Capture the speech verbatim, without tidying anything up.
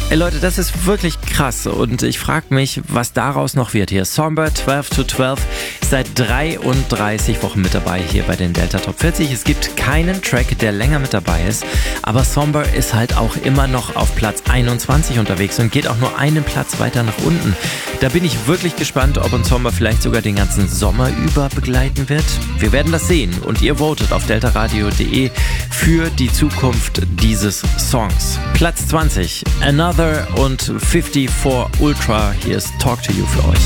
Ey Leute, das ist wirklich krass und ich frage mich, was daraus noch wird hier. Somber zwölf to zwölf ist seit dreiunddreißig Wochen mit dabei hier bei den Delta Top vierzig. Es gibt keinen Track, der länger mit dabei ist, aber Somber ist halt auch immer noch auf Platz einundzwanzig unterwegs und geht auch nur einen Platz weiter nach unten. Da bin ich wirklich gespannt, ob uns Somber vielleicht sogar den ganzen Sommer über begleiten wird. Wir werden das sehen und ihr votet auf deltaradio punkt de für die Zukunft dieses Songs. Platz zwanzig, Another und fünfty-four Ultra. Hier ist Talk to You für euch.